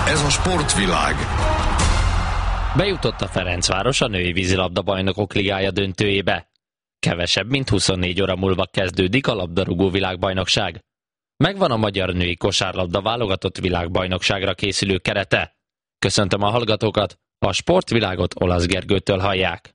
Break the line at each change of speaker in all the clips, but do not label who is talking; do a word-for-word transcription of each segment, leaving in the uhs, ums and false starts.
Ez a sportvilág.
Bejutott a Ferencváros a női vízilabda bajnokok ligája döntőjébe. Kevesebb, mint huszonnégy óra múlva kezdődik a labdarúgó világbajnokság. Megvan a magyar női kosárlabda válogatott világbajnokságra készülő kerete. Köszöntöm a hallgatókat, a sportvilágot Olasz Gergőtől hallják.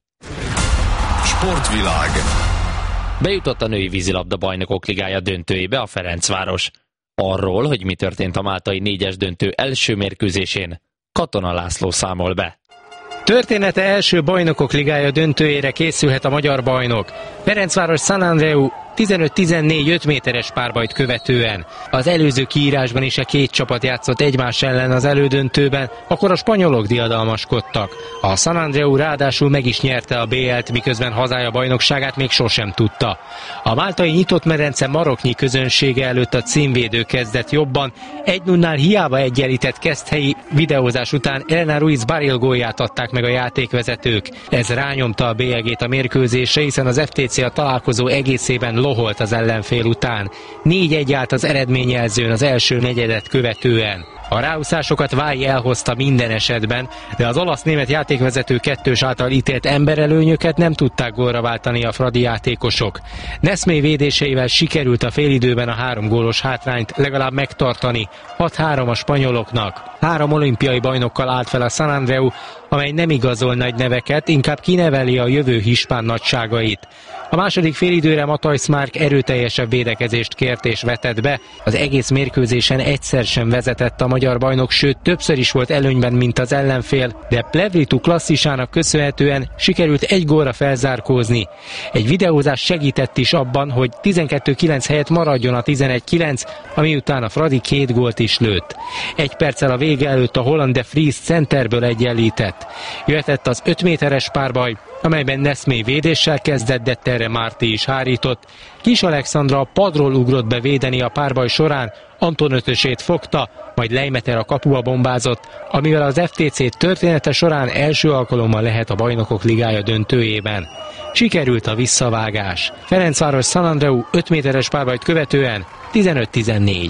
Sportvilág.
Bejutott a női vízilabda bajnokok ligája döntőjébe a Ferencváros. Arról, hogy mi történt a máltai négyes döntő első mérkőzésén, Katona László számol be.
Története első bajnokok ligája döntőjére készülhet a magyar bajnok. Ferencváros San Andreu tizenöt tizennégy öt méteres párbajt követően. Az előző kiírásban is a két csapat játszott egymás ellen az elődöntőben, akkor a spanyolok diadalmaskodtak. A San Andreu ráadásul meg is nyerte a bé el-t, miközben hazája bajnokságát még sosem tudta. A máltai nyitott medence maroknyi közönsége előtt a címvédő kezdett jobban, egy nullnál hiába egyenlített Keszthelyi videózás után Elena Ruiz Barril gólját adták meg a játékvezetők. Ez rányomta a bélyegét a mérkőzésre, hiszen az ef té cé a találkozó egészében loholt az ellenfél után. négy egy állt az eredményjelzőn az első negyedet követően. A ráúszásokat Vályi elhozta minden esetben, de az olasz-német játékvezető kettős által ítélt emberelőnyöket nem tudták gólra váltani a fradi játékosok. Neszmé védéseivel sikerült a félidőben a három gólos hátrányt legalább megtartani, hat három a spanyoloknak. Három olimpiai bajnokkal állt fel a San Andreu, amely nem igazol nagy neveket, inkább kineveli a jövő hispán nagyságait. A második félidőre Matthijs Mark erőteljesebb védekezést kért és vetett be. Az egész mérkőzésen egyszer sem vezetett a magyar bajnok, sőt többször is volt előnyben, mint az ellenfél, de Plevritu klasszisának köszönhetően sikerült egy gólra felzárkózni. Egy videózás segített is abban, hogy tizenkettő kilenc helyett maradjon a tizenegy kilenc, ami után a fradi két gólt is lőtt. Egy perccel a vége előtt a holland de Vries centerből egyenlített. Jöhetett az öt méteres párbaj, amelyben Neszmé védéssel kezdett, de Terre Márti is hárított. Kis Alexandra a padról ugrott be védeni a párbaj során, Anton ötösét fogta, majd Leimeter a kapuba bombázott, amivel az ef té cé története során első alkalommal lehet a bajnokok ligája döntőjében. Sikerült a visszavágás. Ferencváros San Andreu öt méteres párbajt követően tizenöt tizennégy.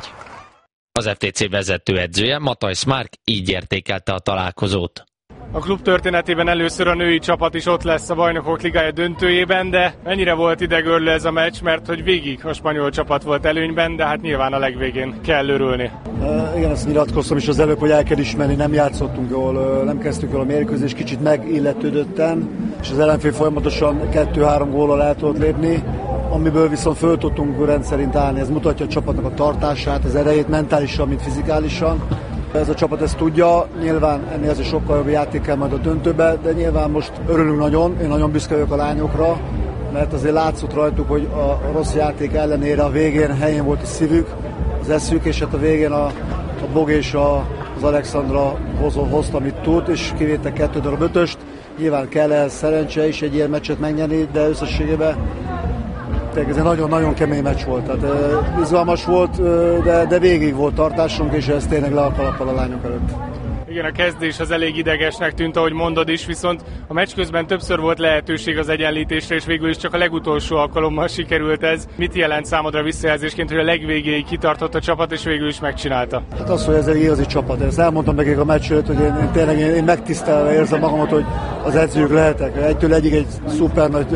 Az ef té cé vezetőedzője Matthijs Mark így értékelte a találkozót.
A klub történetében először a női csapat is ott lesz a bajnokok ligája döntőjében, de mennyire volt idegörlő ez a meccs, mert hogy végig a spanyol csapat volt előnyben, de hát nyilván a legvégén kell örülni.
Uh, igen, ezt nyilatkoztam is az előbb, hogy el kell ismerni, nem játszottunk jól, uh, nem kezdtük jól a mérkőzést, kicsit megilletődöttem, és az ellenfél folyamatosan kettő-három góllal el tudott lépni, amiből viszont föl tudtunk rendszerint állni. Ez mutatja a csapatnak a tartását, az erejét mentálisan, mint fizikálisan. Ez a csapat ezt tudja, nyilván ennél azért sokkal jobb játék kell majd a döntőbe, de nyilván most örülünk nagyon, én nagyon büszke vagyok a lányokra, mert azért látszott rajtuk, hogy a rossz játék ellenére a végén helyén volt a szívük, az eszük, és hát a végén a, a Bog és a, az Alexandra hozta, amit tud, és kivétek kettő darab ötöst. Nyilván kell ehhez szerencse is egy ilyen meccset megnyerni, de összességében ez egy nagyon-nagyon kemény meccs volt, tehát uh, izgalmas volt, uh, de, de végig volt tartásunk, és ez tényleg le a kalappal a lányok előtt.
Igen, a kezdés az elég idegesnek tűnt, ahogy mondod is, viszont a meccs közben többször volt lehetőség az egyenlítésre, és végül is csak a legutolsó alkalommal sikerült ez. Mit jelent számodra visszajelzésként, hogy a legvégéig kitartott a csapat, és végül is megcsinálta?
Hát az, hogy ez egy igazi csapat. Ezt elmondtam nekik a meccs előtt, hogy én, én tényleg én, én megtisztelve érzem magamat, hogy az edzők lehetek. Egytől egyig egy szuper nagy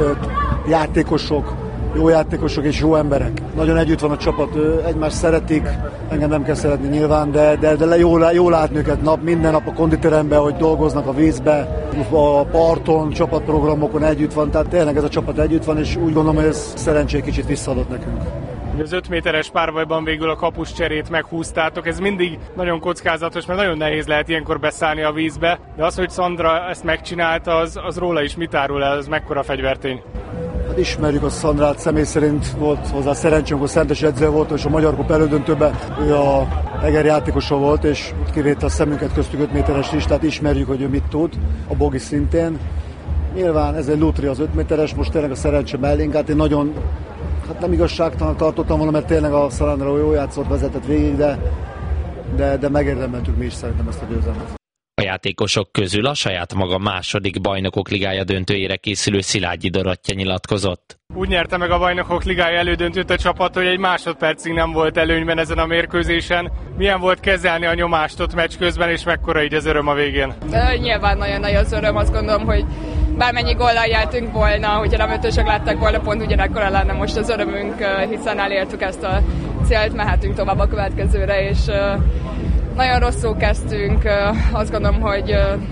játékosok, jó játékosok és jó emberek. Nagyon együtt van a csapat, egymást szeretik, engem nem kell szeretni nyilván, de, de, de jó, jó látni őket nap, minden nap a konditeremben, hogy dolgoznak a vízbe, a parton, csapatprogramokon együtt van, tehát tényleg ez a csapat együtt van, és úgy gondolom, hogy ez szerencsé kicsit visszaadott nekünk.
Az öt méteres párbajban végül a kapus cserét meghúztátok, ez mindig nagyon kockázatos, mert nagyon nehéz lehet ilyenkor beszállni a vízbe, de az, hogy Szandra ezt megcsinálta, az, az róla is mit árul el, az mekkora fegyvertény?
Hát ismerjük a Szandrát, személy szerint volt hozzá szerencsém, amikor Szentes edző volt, és a Magyar Kupa elődöntőben ő a Eger játékosa volt, és kivétte a szemünket köztük öt méteres is, tehát ismerjük, hogy ő mit tud, a Bogi szintén. Nyilván ez egy lutri az öt méteres, most tényleg a szerencse mellénk, hát én nagyon, hát nem igazságtalan tartottam volna, mert tényleg a San Andreu jó játszott, vezetett végig, de, de, de megérdemeltük mi is szerintem ezt a győzelmet.
A játékosok közül a saját maga második Bajnokok Ligája döntőjére készülő Szilágyi Dorottya nyilatkozott.
Úgy nyerte meg a Bajnokok Ligája elődöntőt a csapat, hogy egy másodpercig nem volt előnyben ezen a mérkőzésen. Milyen volt kezelni a nyomást ott meccs közben, és mekkora így az öröm a végén?
De nyilván nagyon nagy az öröm, azt gondolom, hogy bármennyi góllal jártunk volna, hogyha nem ötösök láttak volna, pont ugyanekkora lenne most az örömünk, hiszen elértük ezt a célt, mehetünk tovább a következőre, és nagyon rosszul kezdtünk, azt gondolom, hogy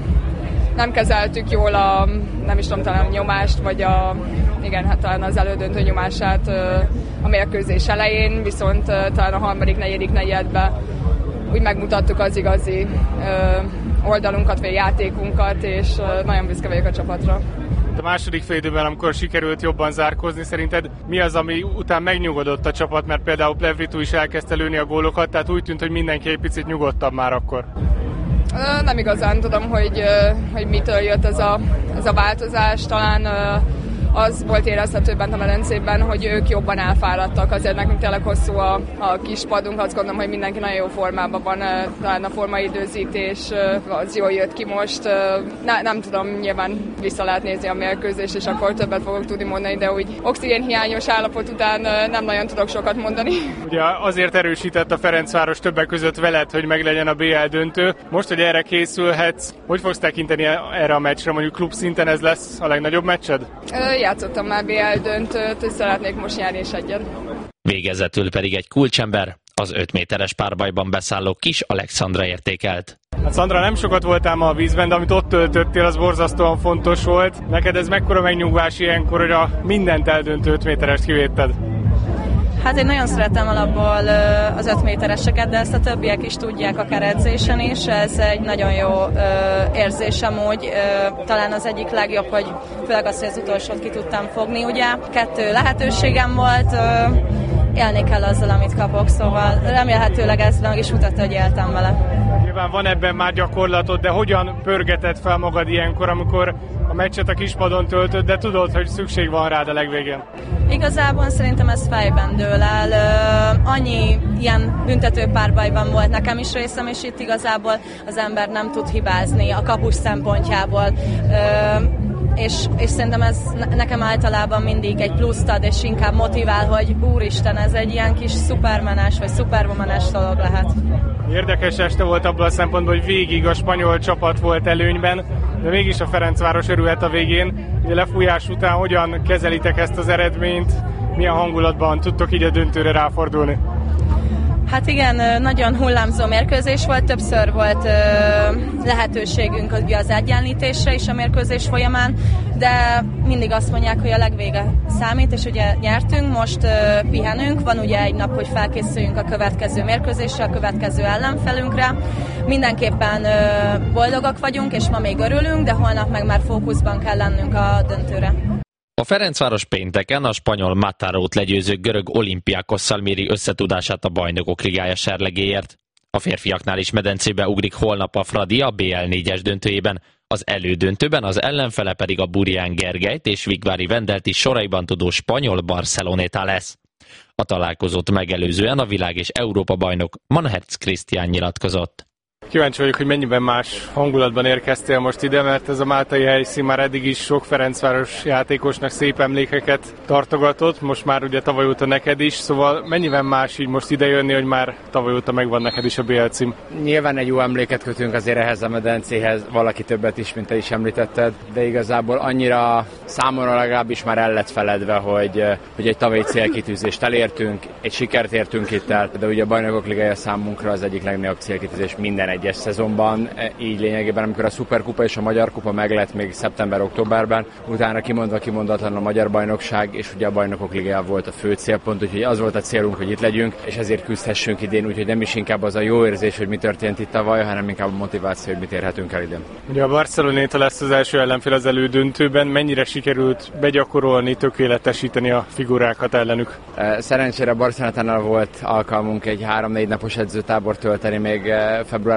nem kezeltük jól a, nem is tudom, talán a nyomást, vagy a, igen, hát talán az elődöntő nyomását a mérkőzés elején, viszont talán a harmadik, negyedik negyedben úgy megmutattuk az igazi oldalunkat, vagy játékunkat, és nagyon büszke vagyok a csapatra.
A második fél időben, amikor sikerült jobban zárkózni, szerinted mi az, ami után megnyugodott a csapat, mert például Plevritu is elkezdte lőni a gólokat, tehát úgy tűnt, hogy mindenki egy picit nyugodtabb már akkor.
Nem igazán tudom, hogy, hogy mitől jött ez a, ez a változás, talán az volt érezhető bent a medencében, hogy ők jobban elfáradtak, azért nekünk tényleg hosszú a, a kispadunk, azt gondolom, hogy mindenki nagyon jó formában van, talán a formaidőzítés az jól jött ki most, ne, nem tudom, nyilván vissza lehet nézni a mérkőzést, és akkor többet fogok tudni mondani, de úgy oxigénhiányos állapot után nem nagyon tudok sokat mondani.
Ugye azért erősített a Ferencváros többek között veled, hogy meglegyen a bé el döntő. Most, hogy erre készülhetsz, hogy fogsz tekinteni erre a meccsre? Mondjuk klub szinten ez lesz a legnagyobb meccsed?
Játszottam már bé el döntőt, és szeretnék most nyerni is egyet.
Végezetül pedig egy kulcsember, az öt méteres párbajban beszálló Kis Alexandra értékelt.
Hát Szandra, nem sokat voltál ma a vízben, de amit ott töltöttél, az borzasztóan fontos volt. Neked ez mekkora megnyugvás ilyenkor, hogy a mindent eldöntő öt méterest kivédted?
Hát én nagyon szeretem alapból az öt métereseket, de ezt a többiek is tudják akár edzésen is. Ez egy nagyon jó érzés amúgy. Talán az egyik legjobb, hogy főleg az, hogy az utolsót ki tudtam fogni. Ugye kettő lehetőségem volt, élni kell azzal, amit kapok, szóval remélhetőleg ez meg is mutatta, hogy éltem vele.
Nyilván van ebben már gyakorlatod, de hogyan pörgeted fel magad ilyenkor, amikor a meccset a kispadon töltöd, de tudod, hogy szükség van rád a legvégén?
Igazából szerintem ez fejben dől el. Annyi ilyen büntető párbajban volt nekem is részem, és itt igazából az ember nem tud hibázni a kapus szempontjából. És, és szerintem ez nekem általában mindig egy pluszt ad, és inkább motivál, hogy úristen, ez egy ilyen kis szupermenes, vagy szuperwomanes dolog lehet.
Érdekes este volt abban a szempontból, hogy végig a spanyol csapat volt előnyben, de mégis a Ferencváros örülhet a végén. Ugye lefújás után hogyan kezelitek ezt az eredményt, milyen hangulatban tudtok így a döntőre ráfordulni?
Hát igen, nagyon hullámzó mérkőzés volt, többször volt lehetőségünk az egyenlítésre is a mérkőzés folyamán, de mindig azt mondják, hogy a legvége számít, és ugye nyertünk, most pihenünk, van ugye egy nap, hogy felkészüljünk a következő mérkőzésre, a következő ellenfelünkre. Mindenképpen boldogak vagyunk, és ma még örülünk, de holnap meg már fókuszban kell lennünk a döntőre.
A Ferencváros pénteken a spanyol Matarót legyőző görög Olympiakosszal méri összetudását a Bajnokok Ligája serlegéért. A férfiaknál is medencébe ugrik holnap a Fradi a bé el négyes döntőjében, az elődöntőben az ellenfele pedig a Burián Gergelyt és Vigvári Vendelt is soraiban tudó spanyol Barceloneta lesz. A találkozót megelőzően a világ és Európa bajnok Manhertz Krisztián nyilatkozott.
Kíváncsi vagyok, hogy mennyiben más hangulatban érkeztél most ide, mert ez a máltai helyszín már eddig is sok Ferencváros játékosnak szép emlékeket tartogatott, most már ugye tavaly óta neked is, szóval mennyiben más így most ide jönni, hogy már tavaly óta megvan neked is a bé el cím?
Nyilván egy jó emléket kötünk azért ehhez a medencéhez, valaki többet is, mint te is említetted, de igazából annyira számomra legalábbis már el lett feledve, hogy, hogy egy tavalyi célkitűzést elértünk, egy sikert értünk itt el, de ugye a Bajnokok Ligája számunkra az egyik legnagyobb célkitűzés minden egyes szezonban, így lényegében, amikor a Szuperkupa és a Magyar Kupa meglett még szeptember-októberben, utána kimondva kimondatlan a Magyar Bajnokság, és ugye a Bajnokok Ligája volt a fő célpont, úgyhogy az volt a célunk, hogy itt legyünk, és ezért küzdhessünk idén, úgyhogy nem is inkább az a jó érzés, hogy mi történt itt tavaly, hanem inkább a motiváció, hogy mit érhetünk el idén.
Ugye a Barcelonéta lesz az első ellenfél az elődöntőben, mennyire sikerült begyakorolni, tökéletesíteni a figurákat ellenük?
Szerencsére Barcelonátánál volt alkalmunk egy három-négy napos edzőtábort tölteni még februárban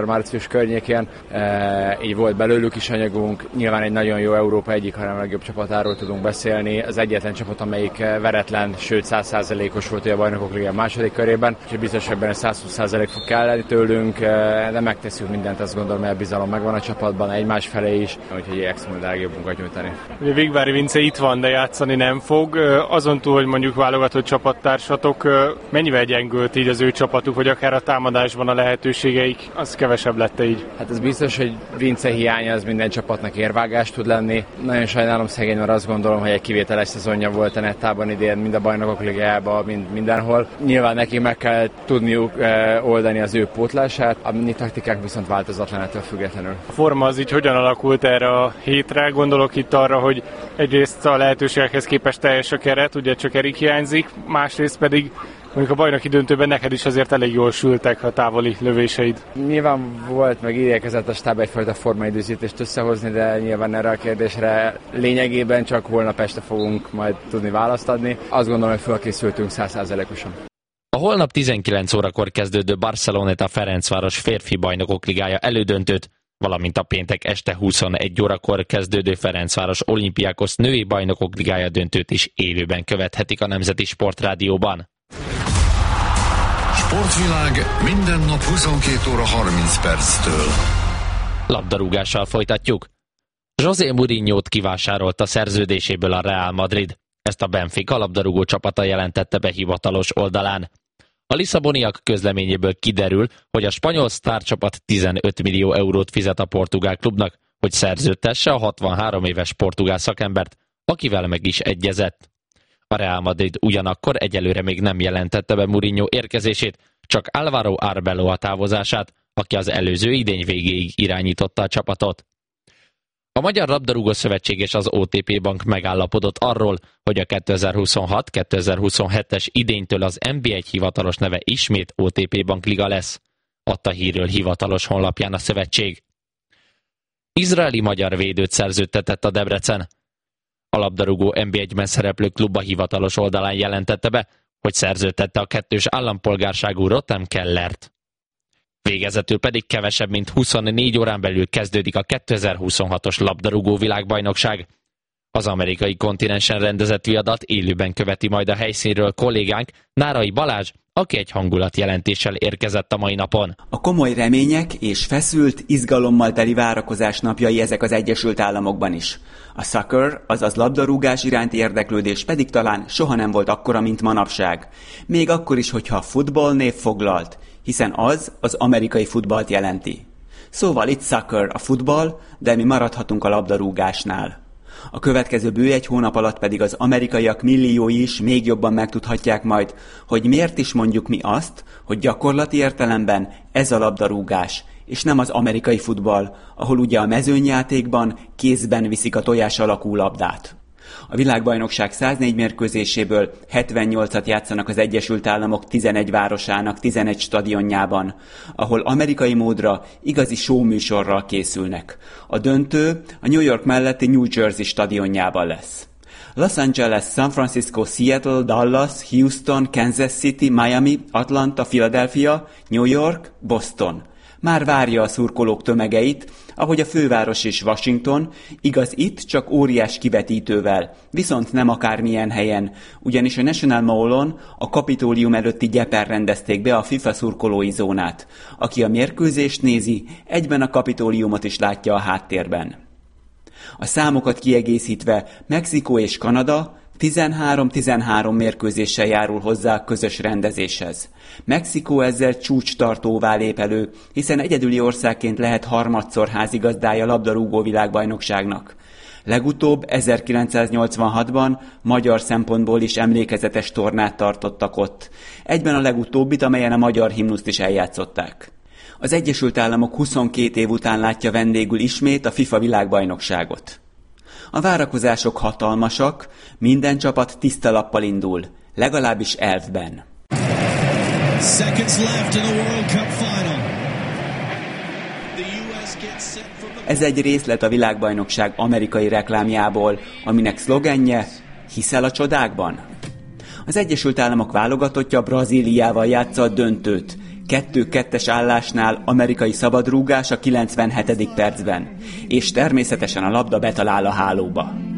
február-március környékén, így volt belőlük is anyagunk. Nyilván egy nagyon jó Európa egyik, hanem a legjobb csapatáról tudunk beszélni. Az egyetlen csapat, amelyik veretlen, sőt száz százalékos volt a Bajnokok Ligája második körében, úgyhogy biztos, hogy benne száz húsz százalék fog kelleni tőlünk, de megteszünk mindent, azt gondolom, mert bizalom megvan a csapatban, egymás felé is, úgyhogy igyekszünk a legjobbunkat nyújtani.
Ugye Végvári Vince itt van, de játszani nem fog. Azon túl, hogy mondjuk válogatott csapattársatok, mennyivel gyengült így az ő csapatuk, vagy akár a támadásban a lehetőségeik, az kevesebb lett így?
Hát ez biztos, hogy Vince hiánya az minden csapatnak érvágás tud lenni. Nagyon sajnálom szegény, mert azt gondolom, hogy egy kivételes szezonja volt a Nettában idén, mind a Bajnokok Ligájában, mind mindenhol. Nyilván neki meg kell tudniuk oldani az ő pótlását, a mi taktikák viszont változatlan ettől függetlenül.
A forma az így hogyan alakult erre a hétre? Gondolok itt arra, hogy egyrészt a lehetőségekhez képest teljes a keret, ugye csak Erik hiányzik, másrészt pedig mondjuk a bajnoki döntőben neked is azért elég jól sültek a távoli lövéseid.
Nyilván volt, meg igyekezett a stáb egyfajta formaidőzítést összehozni, de nyilván erre a kérdésre lényegében csak holnap este fogunk majd tudni választ adni. Azt gondolom, hogy felkészültünk száz százalékosan.
A holnap tizenkilenc órakor kezdődő Barceloneta Ferencváros férfi bajnokok ligája elődöntőt, valamint a péntek este huszonegy órakor kezdődő Ferencváros Olympiakos női bajnokok ligája döntőt is élőben követhetik a Nemzeti Sportrádióban.
Sportvilág minden nap huszonkét óra harminc perctől.
Labdarúgással folytatjuk. José Mourinhót kivásárolta szerződéséből a Real Madrid. Ezt a Benfica labdarúgó csapata jelentette be hivatalos oldalán. A lisszaboniak közleményéből kiderül, hogy a spanyol sztárcsapat tizenöt millió eurót fizet a portugál klubnak, hogy szerződtesse a hatvanhárom éves portugál szakembert, akivel meg is egyezett. A Real Madrid ugyanakkor egyelőre még nem jelentette be Mourinho érkezését, csak Álvaro Arbeloa a távozását, aki az előző idény végéig irányította a csapatot. A Magyar Labdarúgó Szövetség és az o té pé Bank megállapodott arról, hogy a kétezer-huszonhat kétezer-huszonhetes idénytől az en bé egy hivatalos neve ismét o té pé Bank Liga lesz, adta hírről hivatalos honlapján a szövetség. Izraeli magyar védőt szerződtetett a Debrecen. A labdarúgó en bé egyben szereplő klub a hivatalos oldalán jelentette be, hogy szerződtette a kettős állampolgárságú Rotem Kellert. Végezetül pedig kevesebb, mint huszonnégy órán belül kezdődik a kétezer-huszonhatos labdarúgó világbajnokság. Az amerikai kontinensen rendezett viadat élőben követi majd a helyszínről kollégánk Nárai Balázs, aki egy hangulatjelentéssel érkezett a mai napon.
A komoly remények és feszült, izgalommal teli várakozás napjai ezek az Egyesült Államokban is. A soccer, azaz labdarúgás iránti érdeklődés pedig talán soha nem volt akkora, mint manapság. Még akkor is, hogyha a futball név foglalt, hiszen az az amerikai futballt jelenti. Szóval itt soccer a futball, de mi maradhatunk a labdarúgásnál. A következő bő egy hónap alatt pedig az amerikaiak milliói is még jobban megtudhatják majd, hogy miért is mondjuk mi azt, hogy gyakorlati értelemben ez a labdarúgás, és nem az amerikai futball, ahol ugye a mezőnyjátékban kézben viszik a tojás alakú labdát. A világbajnokság száznégy mérkőzéséből hetvennyolcat játszanak az Egyesült Államok tizenegy városának tizenegy stadionjában, ahol amerikai módra igazi show műsorral készülnek. A döntő a New York melletti New Jersey stadionjában lesz. Los Angeles, San Francisco, Seattle, Dallas, Houston, Kansas City, Miami, Atlanta, Philadelphia, New York, Boston. Már várja a szurkolók tömegeit, ahogy a főváros és Washington, igaz itt csak óriás kivetítővel, viszont nem akármilyen helyen, ugyanis a National Mall-on a Kapitólium előtti gyepen rendezték be a FIFA szurkolói zónát. Aki a mérkőzést nézi, egyben a Kapitóliumot is látja a háttérben. A számokat kiegészítve Mexikó és Kanada tizenhárom-tizenhárom mérkőzéssel járul hozzá a közös rendezéshez. Mexikó ezzel csúcstartóvá lép elő, hiszen egyedüli országként lehet harmadszor házigazdája labdarúgó világbajnokságnak. Legutóbb ezerkilencszáznyolcvanhatban magyar szempontból is emlékezetes tornát tartottak ott. Egyben a legutóbbit, amelyen a magyar himnuszt is eljátszották. Az Egyesült Államok huszonkét év után látja vendégül ismét a FIFA világbajnokságot. A várakozások hatalmasak, minden csapat tiszta lappal indul, legalábbis elvben. Ez egy részlet a világbajnokság amerikai reklámjából, aminek szlogenje: hiszel a csodákban? Az Egyesült Államok válogatottja Brazíliával játsza a döntőt. kettő-kettes állásnál amerikai szabadrúgás a kilencvenhetedik percben, és természetesen a labda betalál a hálóba.